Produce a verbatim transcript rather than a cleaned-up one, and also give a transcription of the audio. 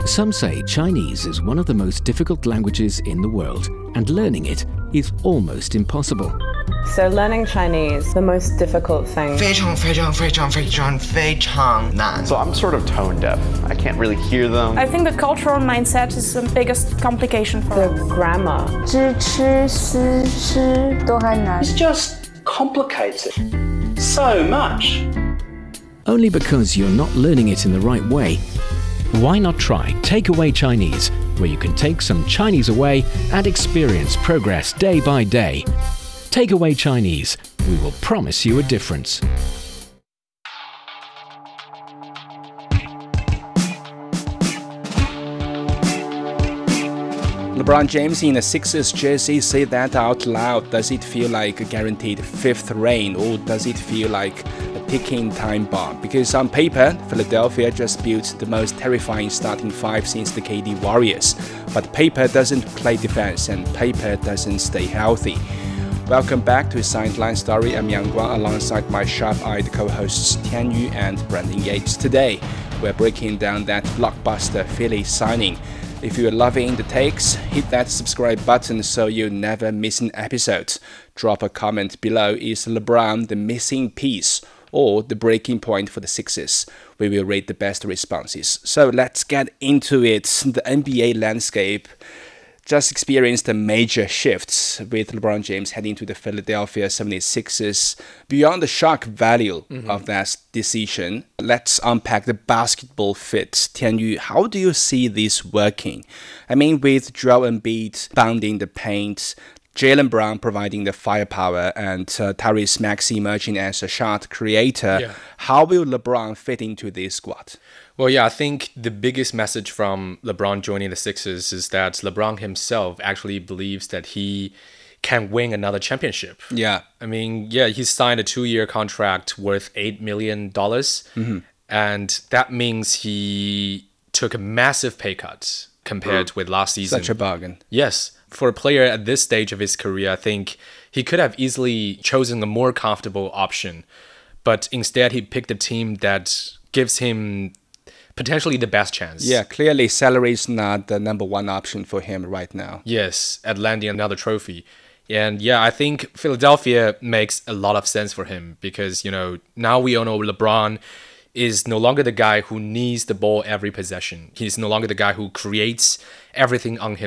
Some say Chinese is one of the most difficult languages in the world, and learning it is almost impossible. So learning Chinese, the most difficult thing. 非常非常非常非常非常难. So I'm sort of tone deaf. I can't really hear them. I think the cultural mindset is the biggest complication for The us. grammar. 知吃思诗都还难。 It's just complicated so much. Only because you're not learning it in the right way. Why not try Takeaway Chinese, where you can take some Chinese away and experience progress day by day. Takeaway Chinese, we will promise you a difference. LeBron James in the Sixers jersey, say that out loud. Does it feel like a guaranteed fifth reign, or does it feel like a ticking time bomb? Because on paper, Philadelphia just built the most terrifying starting five since the K D Warriors. But paper doesn't play defense, and paper doesn't stay healthy. Welcome back to Sideline Story. I'm Yang Guang alongside my sharp-eyed co-hosts Tian Yu and Brandon Yates. Today, we're breaking down that blockbuster Philly signing. If you're loving the takes, hit that subscribe button so you never miss an episode. Drop a comment below. Is LeBron the missing piece or the breaking point for the Sixers? We will read the best responses. So let's get into it. The N B A landscape just experienced a major shift with LeBron James heading to the Philadelphia seventy-sixers. Beyond the shock value mm-hmm. of that decision, let's unpack the basketball fit. Tian Yu, how do you see this working? I mean, with Joel Embiid bounding the paint, Jaylen Brown providing the firepower, and uh, Tyrese Maxey emerging as a shot creator, yeah. How will LeBron fit into this squad? Well, yeah, I think the biggest message from LeBron joining the Sixers is that LeBron himself actually believes that he can win another championship. Yeah. I mean, yeah, he signed a two-year contract worth eight million dollars. Mm-hmm. And that means he took a massive pay cut compared mm. with last season. Such a bargain. Yes. For a player at this stage of his career, I think he could have easily chosen a more comfortable option. But instead, he picked a team that gives him potentially the best chance. Yeah, clearly salary is not the number one option for him right now. Yes, at landing another trophy. And yeah, I think Philadelphia makes a lot of sense for him because, you know, now we all know LeBron is no longer the guy who needs the ball every possession. He's no longer the guy who creates everything on him.